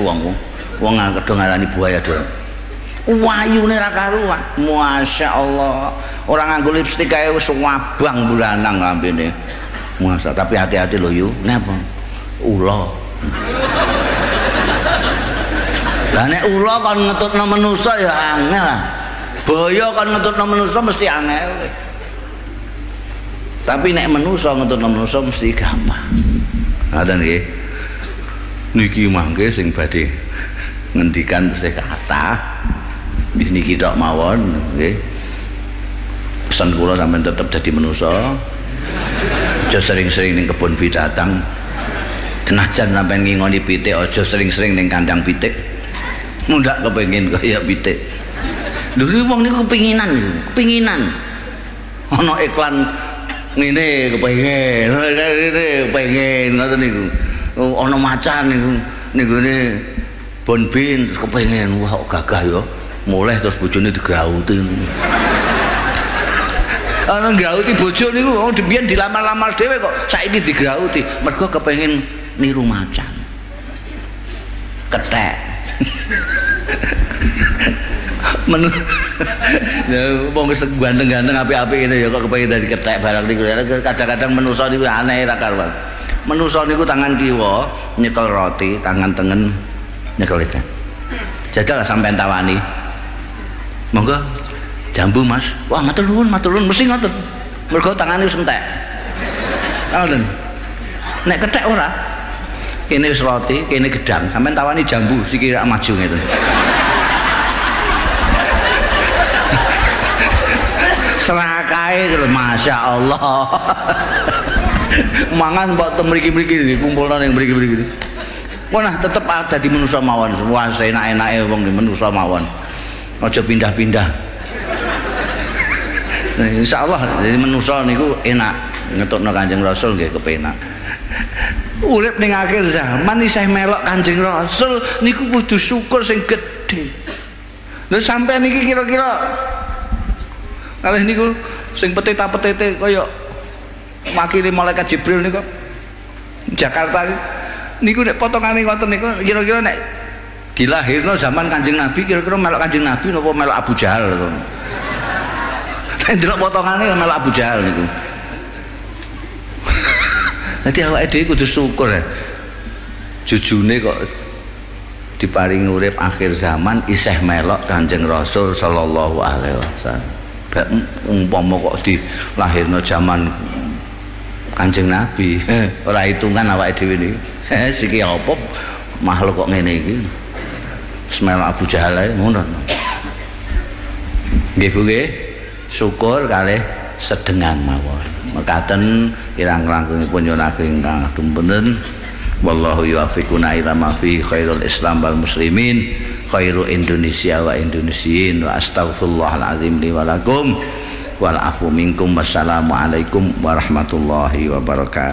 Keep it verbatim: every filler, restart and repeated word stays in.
wong. Wong kadang ngarani buaya do. Wayune ra karuan. Masyaallah. Ora nganggo lipstik kae wis wabang bulanang lambene. Masa tapi hati-hati lho yu. Napa? Ula. Lah nek ula kon ngetutno manusa ya angel lah. Boyo kon ngetutno manusa mesti angel. Tapi nek manusa ngetutno manusa mesti gampang. Ngoten nggih. Niki mangke sing badhe ngendikan tesih kathah. Niki tok mawon nggih. Pesan kula sampeyan tetep dadi manusa. Aja sering-sering ning kebun binatang. Tenajan sampeyan ngingoni pitik aja sering-sering ning kandang pitik. Mundak kepengin kaya pitik. Lho wong niku kepinginan, kepinginan. Ana iklan ngene kepengin, ngene kepengin ngoten niku. Ana macan niku nggone bonbin terus kepengin wah kok gagah ya. Mulai terus bojone digrauti. Ana ngrauti bojo niku wong mbiyen dilamar-lamar dhewe kok saiki digrauti mergo kepengin niru macan. Kethek. Men wong wis ganteng-ganteng apik-apik ngene ya kok kepengin dadi kethek barang niku. Kadang-kadang manusa niku aneh ra karuan. Manusa niku tangan kiwa nyekel roti, tangan tengen nyekel ikan. Jajal sampean tawani. Monggo jambu Mas. Wah matur nuwun, matur nuwun mesti ngoten. Mergo tangane wis entek. Ngoten. Nek kethek ora. Kene wis roti, kene gedang, sampean tawani jambu sikil rak maju ngeten. Serakae lho masyaallah. Mangan mbok tem mriki-mriki kumpulna ning mriki-mriki. Wah tetep dadi manusa mawon. Wah enak-enake wong di manusa mawon. Aja pindah-pindah. Insyaallah jadi manusa niku enak ngetokno Kanjeng Rasul nggih kepenak. Urip ning akhir zaman isih melok Kanjeng Rasul niku kudu syukur sing gedhe. Lha sampean iki kira-kira kalih niku sing peteta-petete kaya makile malaikat Jibril niku Jakarta niku nek potongane ngoten niku kira-kira nek dilahirno zaman Kanjeng Nabi kira-kira melok Kanjeng Nabi napa melok Abu Jahal to. Nek delok potongane melok Abu Jahal niku. Dadi awake dhewe kudu syukur ya. Jujune kok diparingi urip akhir zaman isih melok Kanjeng Rasul sallallahu alaihi wasallam. Umpama kok dilahirno zaman Kanjeng Nabi, ora hitungan awake dhewe niki. Eh siki apa makhluk kok ngene iki. Melok Abu Jahal ae ngono. Nggih Bu nggih. Syukur kalih sedengan mawon. Mekaten kirang-kirangipun nyunaken ingkang dumpunten. Wallahu yuwaffiquna ila ma fi khairul Islam wal muslimin, khairu Indonesia wa Indonesiin wa astaghfirullahal azim li wa lakum wal afu minkum. Wassalamu alaikum warahmatullahi wabarakatuh.